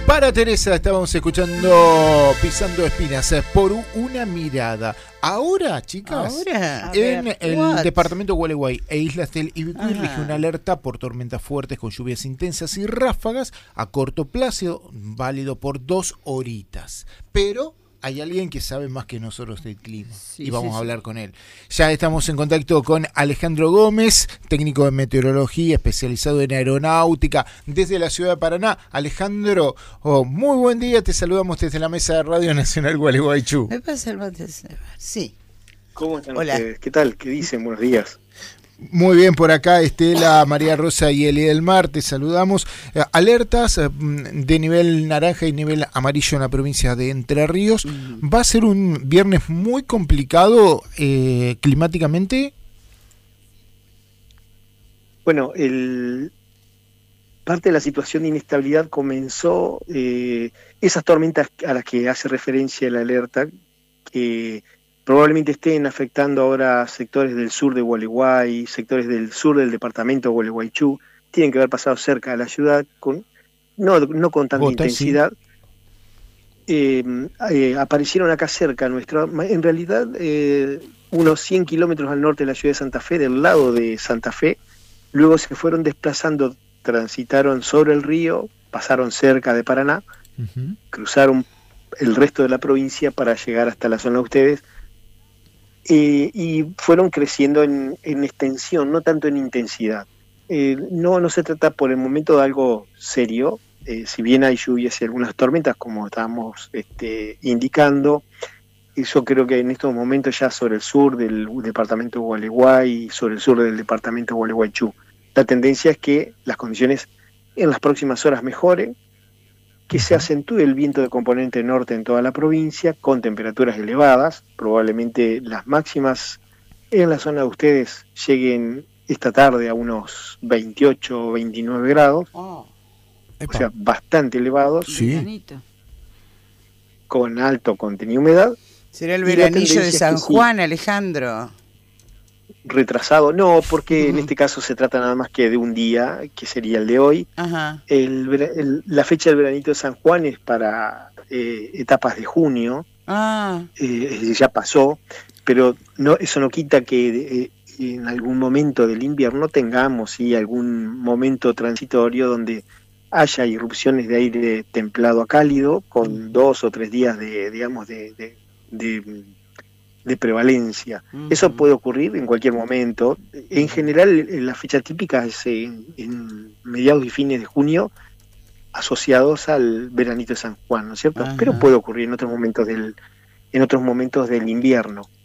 Para Teresa estábamos escuchando Pisando Espinas por una mirada. Ahora, chicas, en el departamento de Gualeguay e Islas del Ibicuy rige una alerta por tormentas fuertes con lluvias intensas y ráfagas a corto plazo, válido por 2 horitas. Pero hay alguien que sabe más que nosotros del clima y vamos a hablar con él. Ya estamos en contacto con Alejandro Gómez, técnico de meteorología, especializado en aeronáutica desde la ciudad de Paraná. Alejandro, muy buen día, te saludamos desde la mesa de Radio Nacional Gualeguaychú. Me pasa el mate. Sí. ¿Cómo están Hola. ustedes? ¿Qué tal? ¿Qué dicen? Buenos días. Muy bien, por acá Estela, María Rosa y Eli del Mar, te saludamos. Alertas de nivel naranja y nivel amarillo en la provincia de Entre Ríos. ¿Va a ser un viernes muy complicado climáticamente? Bueno, parte de la situación de inestabilidad comenzó, esas tormentas a las que hace referencia la alerta, que probablemente estén afectando ahora sectores del sur de Gualeguay, sectores del sur del departamento de Gualeguaychú, tienen que haber pasado cerca de la ciudad, no con tanta intensidad. Sí. Aparecieron acá cerca, en realidad unos 100 kilómetros al norte de la ciudad de Santa Fe, del lado de Santa Fe, luego se fueron desplazando, transitaron sobre el río, pasaron cerca de Paraná, cruzaron el resto de la provincia para llegar hasta la zona de ustedes, y fueron creciendo en extensión, no tanto en intensidad. No se trata por el momento de algo serio, si bien hay lluvias y algunas tormentas, como estábamos indicando. Yo creo que en estos momentos ya sobre el sur del departamento de Gualeguay y sobre el sur del departamento de Gualeguaychú, la tendencia es que las condiciones en las próximas horas mejoren, que se acentúe el viento de componente norte en toda la provincia, con temperaturas elevadas, probablemente las máximas en la zona de ustedes lleguen esta tarde a unos 28 o 29 grados, o sea, bastante elevados, con alto contenido de humedad. ¿Será el veranillo de San Juan, Alejandro? Retrasado, no, porque en este caso se trata nada más que de un día, que sería el de hoy. La fecha del veranito de San Juan es para etapas de junio, ya pasó, pero eso no quita que en algún momento del invierno tengamos algún momento transitorio donde haya irrupciones de aire templado a cálido, con 2 o 3 días de prevalencia. Eso puede ocurrir en cualquier momento. En general, la fecha típica es en mediados y fines de junio, asociados al veranito de San Juan, ¿no es cierto? Pero puede ocurrir en otros momentos del invierno.